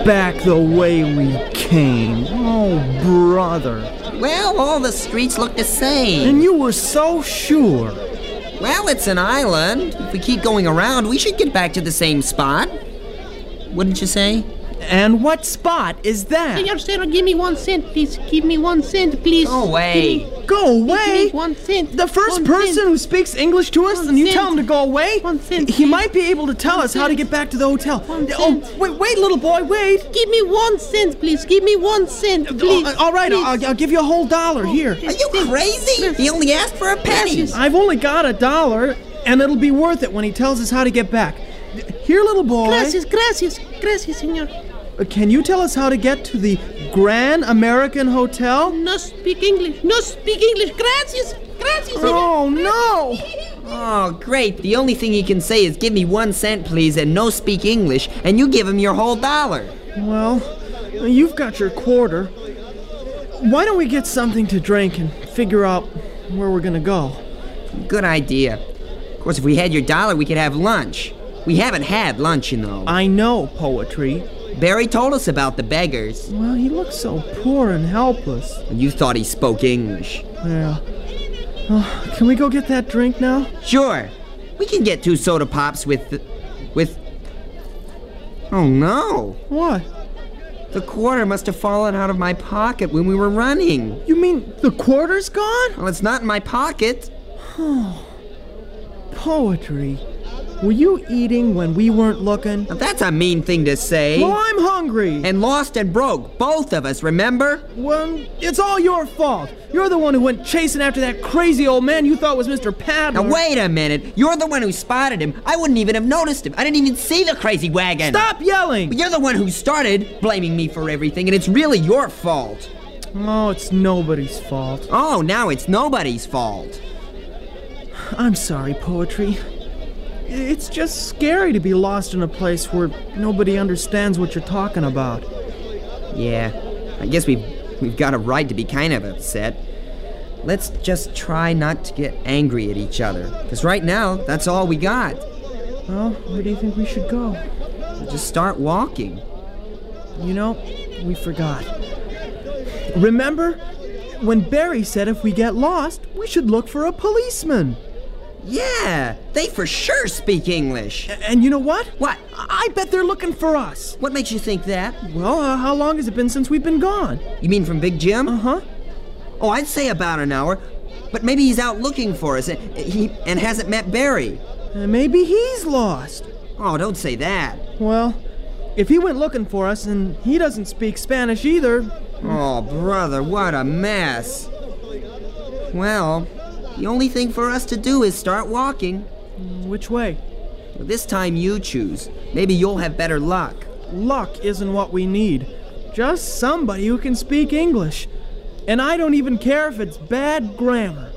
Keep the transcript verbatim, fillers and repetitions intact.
back the way we came. Oh, brother. Well, all the streets look the same. And you were so sure. Well, it's an island. If we keep going around, we should get back to the same spot. Wouldn't you say? And what spot is that? Senor Cero, give me one cent, please. Give me one cent, please. Go away. Give me, Go away? give me one cent. The first One person cent. who speaks English to us, One and you cent. tell him to go away? One cent, He please. might be able to tell One us how to cent. get back to the hotel. One Oh, cent. wait, wait, little boy, wait. Give me one cent, please. Give me one cent, please. Oh, all right, please. I'll, I'll give you a whole dollar. Here. Are you crazy? He only asked for a penny. Gracias. I've only got a dollar, and it'll be worth it when he tells us how to get back. Here, little boy. Gracias, gracias, gracias, senor. Uh, Can you tell us how to get to the Grand American Hotel? No speak English. No speak English. Gracias, gracias, senor. Oh, no. Oh, great. The only thing he can say is give me one cent, please, and no speak English, and you give him your whole dollar. Well, you've got your quarter. Why don't we get something to drink and figure out where we're gonna go? Good idea. Of course, if we had your dollar, we could have lunch. We haven't had lunch, you know. I know poetry. Barry told us about the beggars. Well, he looks so poor and helpless. And you thought he spoke English. Yeah. Oh, can we go get that drink now? Sure. We can get two soda pops with... with... Oh, no. What? The quarter must have fallen out of my pocket when we were running. You mean the quarter's gone? Well, it's not in my pocket. Poetry. Were you eating when we weren't looking? Now, that's a mean thing to say. Well, I'm hungry. And lost and broke, both of us, remember? Well, it's all your fault. You're the one who went chasing after that crazy old man you thought was Mister Paddler. Now, wait a minute. You're the one who spotted him. I wouldn't even have noticed him. I didn't even see the crazy wagon. Stop yelling! But you're the one who started blaming me for everything, and it's really your fault. Oh, it's nobody's fault. Oh, now it's nobody's fault. I'm sorry, Poetry. It's just scary to be lost in a place where nobody understands what you're talking about. Yeah, I guess we've, we've got a right to be kind of upset. Let's just try not to get angry at each other, because right now, that's all we got. Well, where do you think we should go? We'll just start walking. You know, we forgot. Remember when Barry said if we get lost, we should look for a policeman? Yeah, they for sure speak English. A- And you know what? What? I bet they're looking for us. What makes you think that? Well, uh, how long has it been since we've been gone? You mean from Big Jim? Uh-huh. Oh, I'd say about an hour. But maybe he's out looking for us and, he, and hasn't met Barry. Uh, maybe he's lost. Oh, don't say that. Well, if he went looking for us and he doesn't speak Spanish either... Oh, brother, what a mess. Well, the only thing for us to do is start walking. Which way? Well, this time you choose. Maybe you'll have better luck. Luck isn't what we need. Just somebody who can speak English. And I don't even care if it's bad grammar.